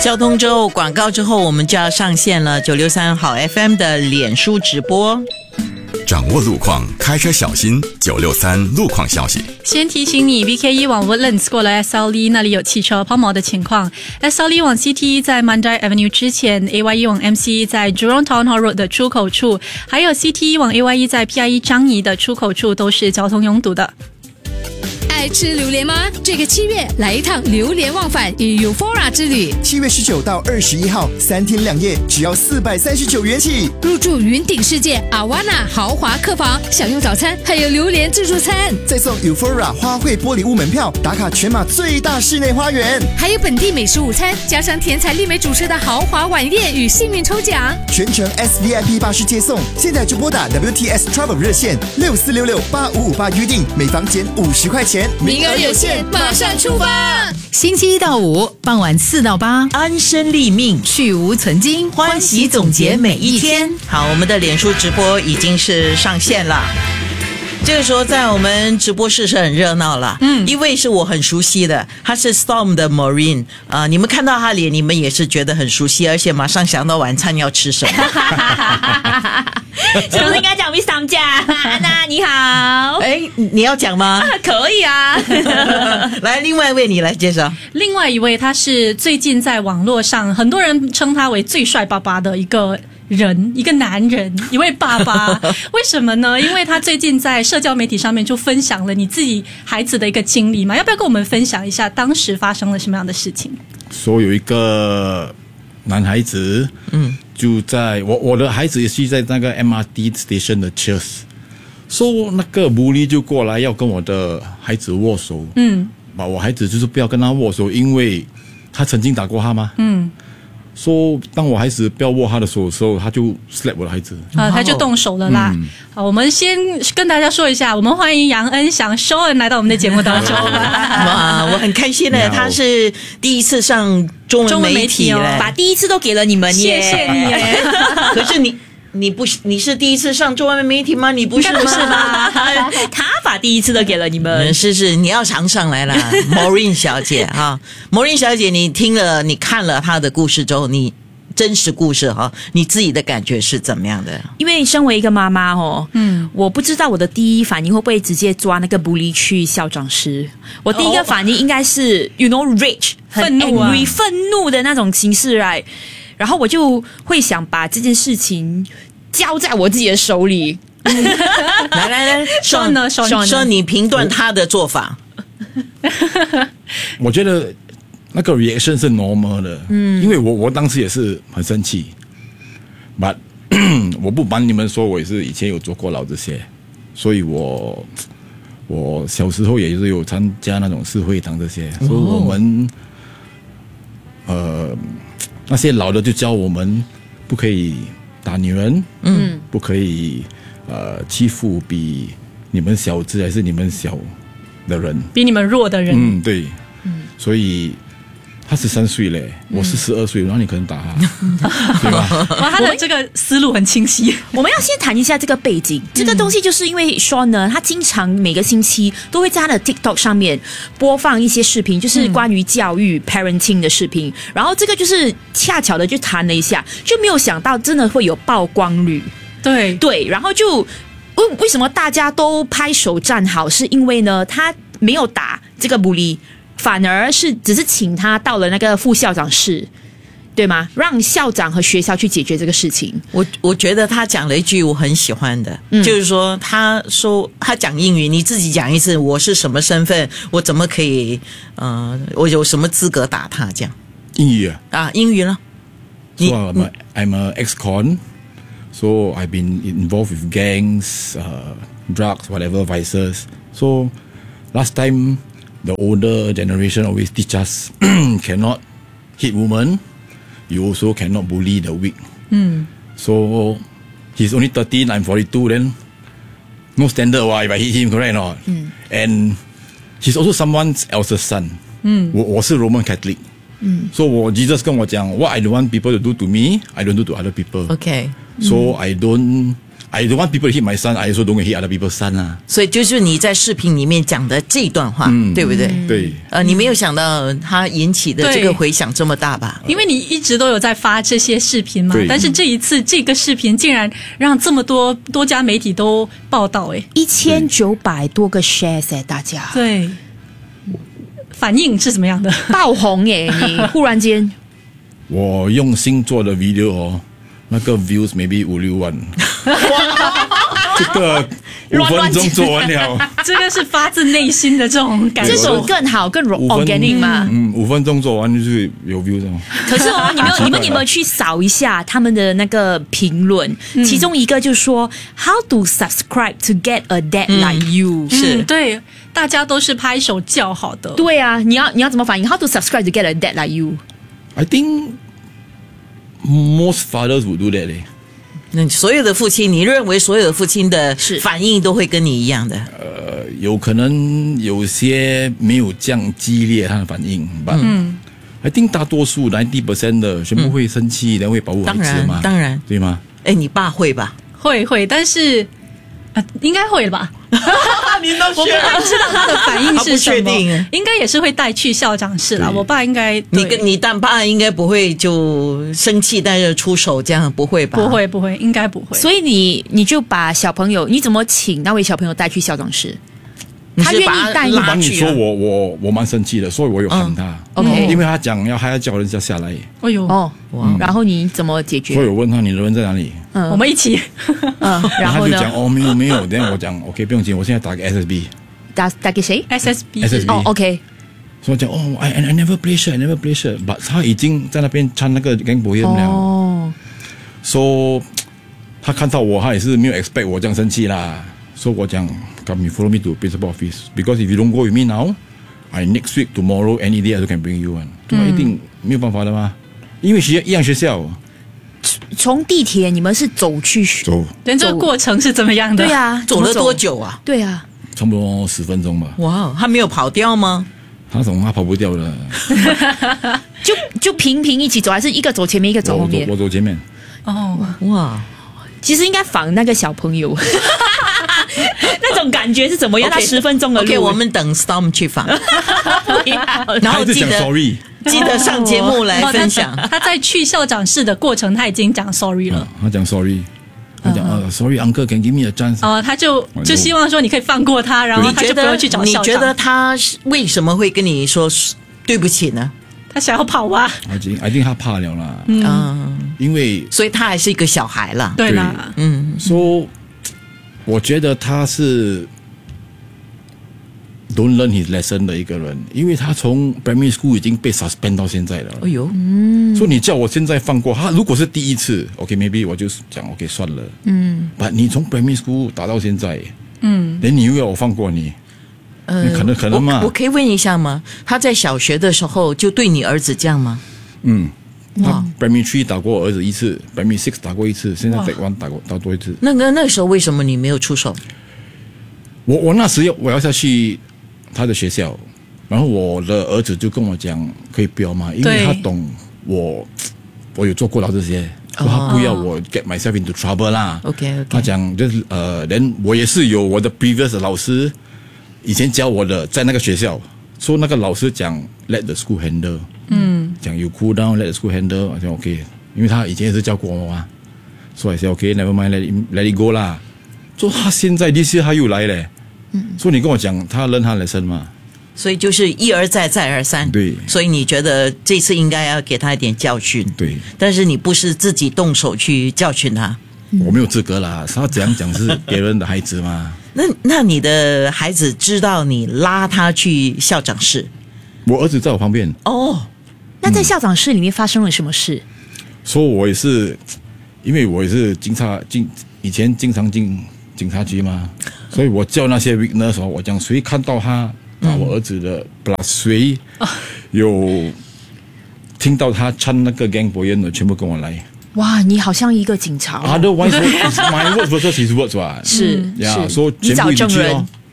交通之后广告之后，我们就要上线了963好 FM 的脸书直播。 掌握路况，开车小心。963路况消息。 先提醒你 ，VK1 往 Woodlands 过了 SLE 那里有汽车抛锚的情况。SLE 往 CT 在 Mandai Avenue 之前 ，AYE 往 MC 在 Jurong Town Hall Road 的出口处，还有 CT 往 AYE 在 PIE 张仪的出口处都是交通拥堵的。 爱吃榴莲吗？这个7月来一趟榴莲忘返与 Euphoria 之旅。 7月19到21号，3天2夜，只要439元起。 入住云顶世界 Awana 豪华客房，享用早餐，还有榴莲自助餐， 再送 Euphoria 花卉玻璃屋门票，打卡全马最大室内花园， 还有本地美食午餐，加上天才丽美主持的豪华晚宴与幸运抽奖， 全程 SVIP 巴士接送。现在就拨打 WTS Travel 热线64668558预定，每房减50块钱。 名额有限，马上出发！ 星期1到5傍晚4到8， 安身立命， 去无存菁， 欢喜总结每一天。好，我们的脸书直播已经是上线了。这个时候在我们直播室是很热闹了，一位是我很熟悉的，他是 Storm 的 Maureen，你们看到他脸，你们也是觉得很熟悉，而且马上想到晚餐要吃什么。 是不是应该讲 Miss Tam 家？安娜你好， 你要讲吗？ 可以啊。 来，另外一位你来介绍。 另外一位他是最近在网络上很多人称他为最帅爸爸的一个人，一个男人，一位爸爸。为什么呢？因为他最近在社交媒体上面就分享了你自己孩子的一个经历嘛，要不要跟我们分享一下当时发生了什么样的事情？ 说有一个男孩子，就在我的孩子也是在那个 MRT station 的 Cheers， 说那个bully就过来要跟我的孩子握手，我孩子就是不要跟他握手，因为他曾经打过他嘛，说当我孩子不要握他的手的时候，他就 slap 我的孩子， 他就动手了啦。好，我们先跟大家说一下，我们欢迎杨恩祥 Sean 来到我们的节目当中。 哇，我很开心的，他是第一次上中文媒体了， 把第一次都给了你们耶， 谢谢你耶。 可是你是第一次上中文媒体吗？你不是吗？ 他把第一次都给了你们。 是，你要常上来啦。Maureen 小姐哈，Maureen 小姐，你听了你看了她的故事之后，你真实故事哈，你自己的感觉是怎么样的？ 因为身为一个妈妈我不知道我的第一反应会不会直接抓那个bully去校长室。我第一个反应应该是 rage， 愤怒啊， 愤怒的那种形式right。然后我就会想把这件事情交在我自己的手里。 来，说你评断他的做法。 我觉得那个 reaction 是 normal 的，因为我当时也是很生气 ，but 我不瞒你们说，我也是以前有坐过牢这些，所以我小时候也是有参加那种社会堂这些，所以我们那些老的就教我们不可以打女人，不可以欺负比你们小只还是你们小的人， 比你们弱的人。 对，所以他13岁嘞，我是12岁，然后你可能打他，对吧？ 哇，他的这个思路很清晰。 我们要先谈一下这个背景，这个东西就是因为Sean呢，他经常每个星期都会在他的 TikTok 上面播放一些视频，就是关于教育 parenting 的视频，然后这个就是恰巧的就谈了一下，就没有想到真的会有曝光率。对，然后就为什么大家都拍手站好，是因为呢他没有打这个bully，反而是只是请他到了那个副校长室，对吗？让校长和学校去解决这个事情。 我觉得他讲了一句我很喜欢的，就是说他讲英语，你自己讲一次，我是什么身份，我怎么可以我有什么资格打他这样？ 英语英语了。 So I'm an ex-con, so I've been involved with gangs, drugs, whatever vices. So last time the older generation always teach us cannot hit women, you also cannot bully the weak. So he's only 13, I'm 42, then no standard if I hit him, correct or not? And he's also someone else's son. 我是 Roman Catholic. So Jesus 跟我讲 what I don't want people to do to me, I don't do to other people. Okay. So I I don't want people to hit my son. I also don't want to hit other people's son 啊。 所以就是你在视频里面讲的这段话，对不对？ 对。 你没有想到它引起的这个回响这么大吧？ 因为你一直都有在发这些视频嘛， 对但是这一次这个视频竟然让这么多家媒体都报道 1900多个 shares 大家对，反应是怎么样的？ 爆红耶！你忽然间， 我用心做的 video 哦，那个 views maybe 5-6万，这个5分钟做完了。 这个是发自内心的这种感这受种。更好更 organic 嘛。 5分钟做完就是有 views 哦。 可是哦，你们有没有去扫一下他们的那个评论？其中一个就说 How to subscribe to get a dad like you？ 是对，大家都是拍手叫好的。 对啊，你要怎么反应 ？How to subscribe to get a dad like you？ I think most fathers would do that 那所有的父亲，你认为所有的父亲的是反应都会跟你一样的？ 有可能有些没有这样激烈他的反应，but I think 大多数90% 的全部会生气，然后会保护孩子嘛， 当然， 对吗？ 你爸会吧？ 会，但是应该会吧。 你都我不太知道他的反应是什么， 他不确定应该也是会带去校长室啦。我爸应该你但爸应该不会就生气带着出手这样，不会吧？ 不会，应该不会。 所以你就把小朋友，你怎么请那位小朋友带去校长室？他愿意带不瞒你说，我蛮生气的，所以我有喊他。 OK， 因为他讲还要叫人家下来。 哎呦然后你怎么解决？ 所以我问他你的人在哪里？ 我们一起。 然后呢？ 他就讲没有。等下我讲 OK 不用紧，我现在打给 SSB。 打给谁 ？SSB。 OK。 所以我讲I never play shirt，but 他已经在那边穿那个 gang boy 了。So 他看到我，他也是没有 expect 我这样生气啦。所以我讲 come you follow me to principal office because if you don't go with me now I next week tomorrow any day I can bring you one。一定没有办法的嘛，因为一样学校。 从地铁你们是走去走， 但这个过程是怎么样的？ 对啊， 走了多久啊？ 对啊， 差不多10分钟吧。 哇，他没有跑掉吗？ 他跑不掉了。 就平一起走，还是一个走前面一个走后面？ 我走前面。 哇， 其实应该仿那个小朋友。那种感觉是怎么样？他10分钟的路。 OK， 我们等 Storm 去访，然后记得上节目来分享。 他在去校长室的过程，他已经讲 sorry 了。 他讲 sorry， 他讲sorry uncle can give me a chance。 他就希望说你可以放过他，然后他就不用去找校长。 你觉得他为什么会跟你说对不起呢？ 他想要跑啊。 I think 他怕了啦。因为所以他还是一个小孩啦。 对啦。 So我觉得他是 don't learn his lesson 的一个人，因为他从 primary school 已经被 suspend 到现在了。 哎呦， 所以你叫我现在放过他，如果是第一次 ，OK maybe 我就讲 OK 算了。but 你从 primary school 打到现在，连你又要我放过你，可能吗？ 我可以问一下吗？他在小学的时候就对你儿子这样吗？ 他 primary 3打过我儿子1次 ，primary 6打过1次，现在 Tech 1打多1次。 那时候为什么你没有出手？ 我那时我要下去他的学校，然后我的儿子就跟我讲，可以不要吗？因为他懂我有做过了这些，所以他不要我 get myself into trouble 啦。 OK， 他讲就是人我也是有我的 previous 的老师以前教我的，在那个学校，所以那个老师讲 let the school handle。讲有 cool down let the school handle， 我讲 OK， 因为他以前也是教过我嘛，所以 I say OK never mind let it go 啦。所以他现在this year他又来了，所以你跟我讲他learn他 lesson 嘛， 所以就是一而再再而三。 对， 所以你觉得这次应该要给他一点教训。 对， 但是你不是自己动手去教训他。 我没有资格啦，他怎样讲是别人的孩子嘛。 那你的孩子知道你拉他去校长室？ 我儿子在我旁边。 那在校长室里面发生了什么事？ 所以我也是，因为我也是以前经常进警察局嘛，所以我叫那些 witness 我讲谁看到他打我儿子的 ，plus 谁有听到他穿那个 gang boy 的，全部跟我来。 哇，你好像一个警察。 Otherwise my words versus his words 吧。 是， 所以全部一起去哦。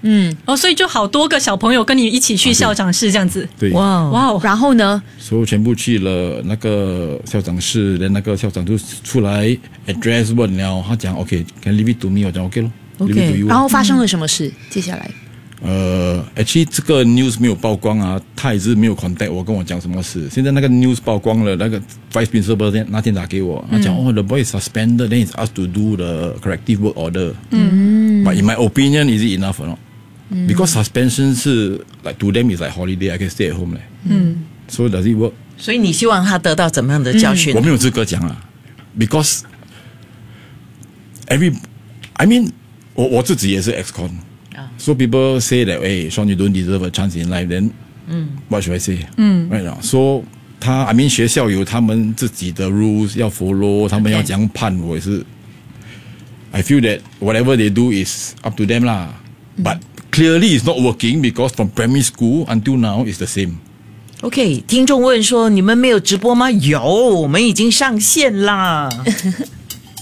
所以就好多个小朋友跟你一起去校长室这样子。 对， 哇， 然后呢？ 所以全部去了那个校长室，连那个校长就出来 address 问了，他讲 OK，can leave it to me， 我讲 OK 咯 ，leave it to you。 然后发生了什么事？接下来 actually 这个 news 没有曝光啊，他也是没有 contact 我，跟我讲什么事。现在那个 news 曝光了，那个 vice principal 那天打给我，他讲the boy is suspended, then it's asked to do the corrective work order. But in my opinion, is it enough or not? Because suspension 是 like to them is like holiday, I can stay at home 嘞。So does it work? 所以你希望他得到怎么样的教训？ 我没有资格讲啊 ，because I mean 我自己也是 ex-con。So people say that, hey, Sean, you don't deserve a chance in life. Then, what should I say? Right now, so I mean 学校有他们自己的 rules 要 follow， 他们要这样判，我也是。I feel that whatever they do is up to them 啦。But clearly it's not working because from primary school until now it's the same. OK， 听众问说你们没有直播吗？有，我们已经上线啦。